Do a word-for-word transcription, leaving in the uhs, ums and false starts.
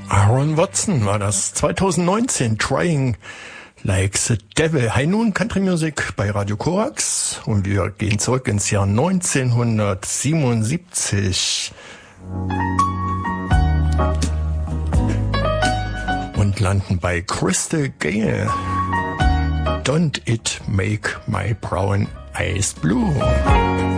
Aaron Watson war das zweitausendneunzehn, Trying Like the Devil. Hi nun Country Music bei Radio Korax und wir gehen zurück ins Jahr neunzehnhundertsiebenundsiebzig und landen bei Crystal Gayle. Don't it make my brown eyes blue?